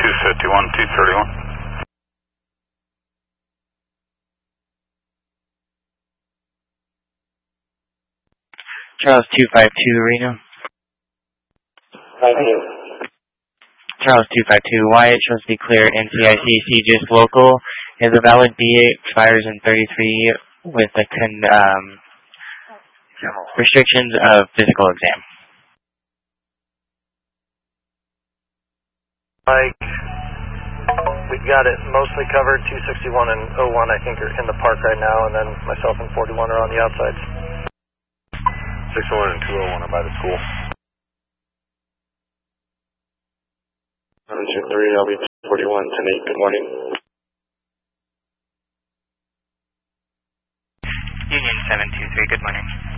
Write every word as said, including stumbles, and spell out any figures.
two fifty-one, two thirty-one. Charles two five two, Reno. Thank you. Charles two five two, Wyatt shows to be clear N C I C C just local. Is a valid B A, expires in thirty-three with the con, um, restrictions of physical exam. Mike, we've got it mostly covered. two sixty-one and oh one I think are in the park right now, and then myself and forty-one are on the outsides. six oh one and two oh one are by the school. seven two three, I'll be forty-one, ten eight, good morning. Union seven two three, good morning.